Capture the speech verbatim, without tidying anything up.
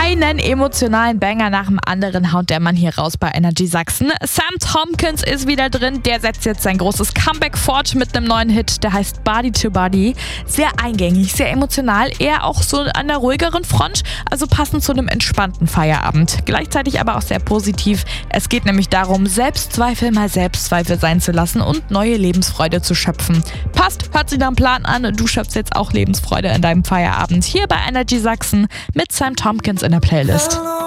Einen emotionalen Banger nach dem anderen haut der Mann hier raus bei Energy Sachsen. Sam Tompkins ist wieder drin, der setzt jetzt sein großes Comeback fort mit einem neuen Hit, der heißt Body to Body. Sehr eingängig, sehr emotional, eher auch so an der ruhigeren Front, also passend zu einem entspannten Feierabend. Gleichzeitig aber auch sehr positiv. Es geht nämlich darum, Selbstzweifel mal Selbstzweifel sein zu lassen und neue Lebensfreude zu schöpfen. Passt, hört sich nach einem Plan an, du schöpfst jetzt auch Lebensfreude in deinem Feierabend. Hier bei Energy Sachsen mit Sam Tompkins in der Playlist.